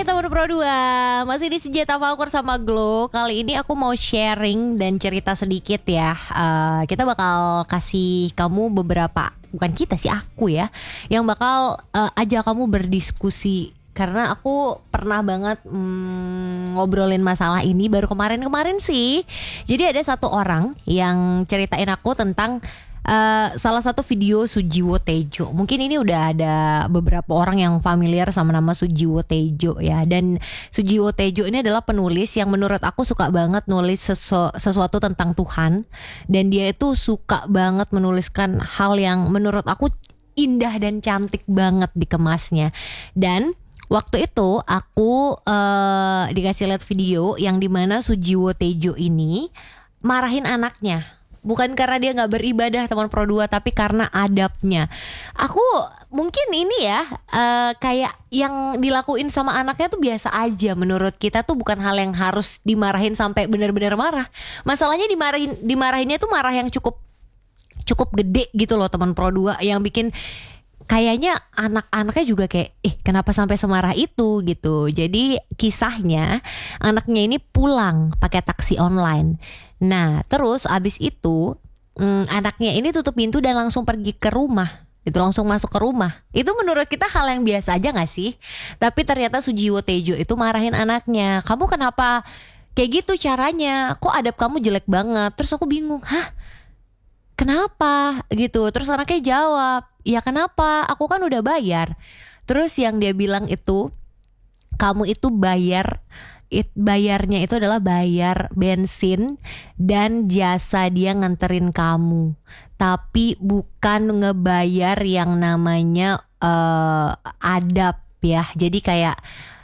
Hai teman Pro 2, masih di Senjata Valkur sama Glow. Kali ini aku mau sharing dan cerita sedikit ya. Kita bakal kasih kamu beberapa, bukan kita sih, aku ya, yang bakal ajak kamu berdiskusi. Karena aku pernah banget ngobrolin masalah ini baru kemarin-kemarin sih. Jadi ada satu orang yang ceritain aku tentang salah satu video Sujiwo Tejo. Mungkin ini udah ada beberapa orang yang familiar sama nama Sujiwo Tejo ya. Dan Sujiwo Tejo ini adalah penulis yang menurut aku suka banget nulis sesuatu tentang Tuhan. Dan dia itu suka banget menuliskan hal yang menurut aku indah dan cantik banget dikemasnya. Dan waktu itu aku dikasih lihat video yang dimana Sujiwo Tejo ini marahin anaknya. Bukan karena dia gak beribadah teman Pro 2, tapi karena adabnya. Aku mungkin ini ya kayak yang dilakuin sama anaknya tuh biasa aja. Menurut kita tuh bukan hal yang harus dimarahin sampai benar-benar marah. Masalahnya dimarahinnya tuh marah yang cukup gede gitu loh teman Pro 2. Yang bikin kayaknya anak-anaknya juga kayak kenapa sampai semarah itu gitu. Jadi kisahnya anaknya ini pulang pakai taksi online. Nah terus abis itu anaknya ini tutup pintu dan langsung pergi ke rumah. Itu langsung masuk ke rumah. Itu menurut kita hal yang biasa aja gak sih? Tapi ternyata Sujiwo Tejo itu marahin anaknya. Kamu kenapa kayak gitu caranya? Kok adab kamu jelek banget? Terus aku bingung, kenapa gitu? Terus anaknya jawab, ya kenapa? Aku kan udah bayar. Terus yang dia bilang itu, kamu itu bayarnya itu adalah bayar bensin dan jasa dia nganterin kamu. Tapi bukan ngebayar yang namanya adab ya. Jadi kayak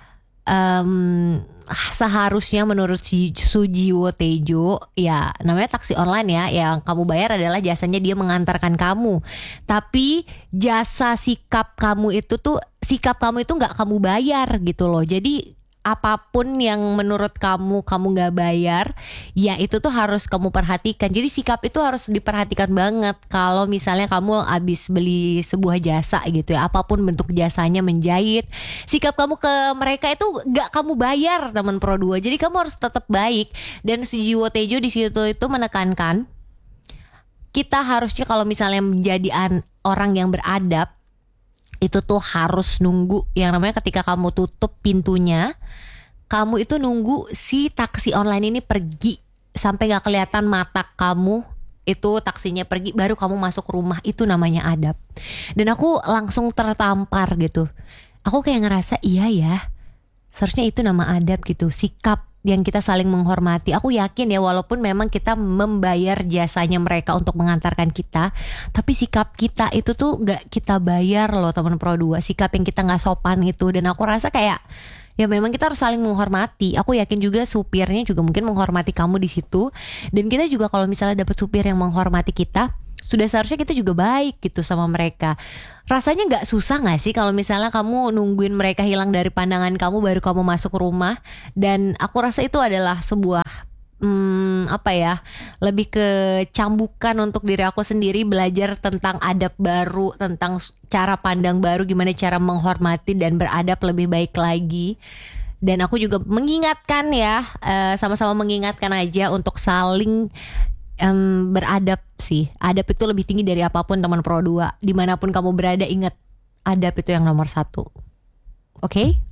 seharusnya menurut Sujiwo Tejo ya namanya taksi online ya, yang kamu bayar adalah jasanya dia mengantarkan kamu. Tapi jasa sikap kamu itu nggak kamu bayar gitu loh. Jadi apapun yang menurut kamu gak bayar, ya itu tuh harus kamu perhatikan. Jadi sikap itu harus diperhatikan banget. Kalau misalnya kamu habis beli sebuah jasa gitu ya, apapun bentuk jasanya, menjahit, sikap kamu ke mereka itu gak kamu bayar teman Pro 2. Jadi kamu harus tetap baik. Dan Sujiwo Tejo di situ itu menekankan kita harusnya kalau misalnya menjadi orang yang beradab itu tuh harus nunggu yang namanya ketika kamu tutup pintunya, kamu itu nunggu si taksi online ini pergi sampai gak kelihatan mata kamu, itu taksinya pergi, baru kamu masuk rumah. Itu namanya adab. Dan aku langsung tertampar gitu. Aku kayak ngerasa iya ya, seharusnya itu nama adab gitu. Sikap yang kita saling menghormati. Aku yakin ya, walaupun memang kita membayar jasanya mereka untuk mengantarkan kita, tapi sikap kita itu tuh gak kita bayar loh teman Pro 2. Sikap yang kita gak sopan itu. Dan aku rasa kayak ya memang kita harus saling menghormati. Aku yakin juga supirnya juga mungkin menghormati kamu di situ. Dan kita juga kalau misalnya dapat supir yang menghormati kita, sudah seharusnya kita juga baik gitu sama mereka. Rasanya gak susah gak sih kalau misalnya kamu nungguin mereka hilang dari pandangan kamu baru kamu masuk rumah. Dan aku rasa itu adalah sebuah lebih ke cambukan untuk diri aku sendiri, belajar tentang adab baru, tentang cara pandang baru, gimana cara menghormati dan beradab lebih baik lagi. Dan aku juga mengingatkan ya, sama-sama mengingatkan aja untuk saling beradab sih. Adab itu lebih tinggi dari apapun teman Pro 2. Dimanapun kamu berada, ingat adab itu yang nomor 1. Oke?